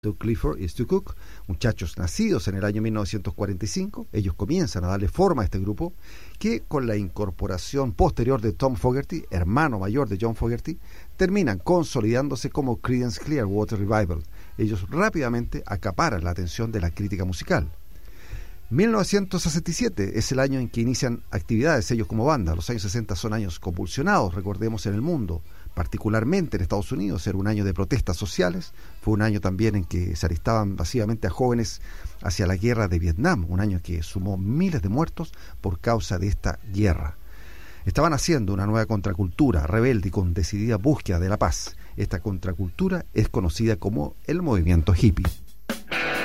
Doug Clifford y Stu Cook, muchachos nacidos en el año 1945. Ellos comienzan a darle forma a este grupo, que con la incorporación posterior de Tom Fogerty, hermano mayor de John Fogerty, terminan consolidándose como Creedence Clearwater Revival. Ellos rápidamente acaparan la atención de la crítica musical. 1967 es el año en que inician actividades ellos como banda. Los años 60 son años convulsionados, recordemos, en el mundo, particularmente en Estados Unidos. Era un año de protestas sociales, fue un año también en que se alistaban masivamente a jóvenes hacia la guerra de Vietnam, un año que sumó miles de muertos por causa de esta guerra. Estaban haciendo una nueva contracultura rebelde y con decidida búsqueda de la paz. Esta contracultura es conocida como el movimiento hippie.